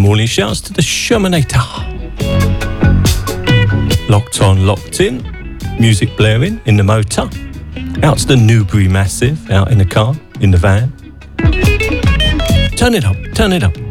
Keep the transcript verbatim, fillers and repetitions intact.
morning shouts to the Shermanator. Locked on, locked in. Music blaring in the motor. Out to the Newbury Massive, out in the car, in the van. Turn it up, turn it up.